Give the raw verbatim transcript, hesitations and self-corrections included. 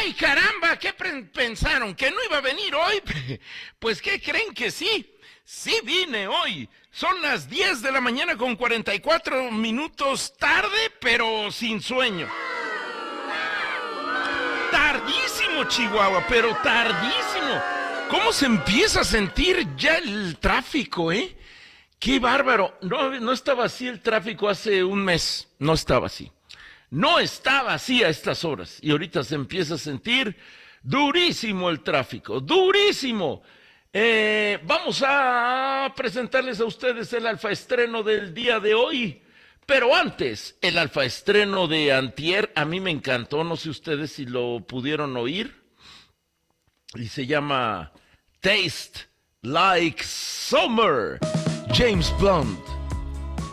¡Ay, caramba! ¿Qué pensaron? ¿Que no iba a venir hoy? Pues, ¿qué creen que sí? Sí vine hoy. Son las diez de la mañana con cuarenta y cuatro minutos tarde, pero sin sueño. Tardísimo, Chihuahua, pero tardísimo. ¿Cómo se empieza a sentir ya el tráfico, eh? ¡Qué bárbaro! No, no estaba así el tráfico hace un mes. No estaba así. No estaba así a estas horas. Y ahorita se empieza a sentir durísimo el tráfico. ¡Durísimo! Eh, vamos a presentarles a ustedes el alfaestreno del día de hoy. Pero antes, el alfaestreno de antier, a mí me encantó. No sé ustedes si lo pudieron oír. Y se llama Taste Like Summer. James Blunt.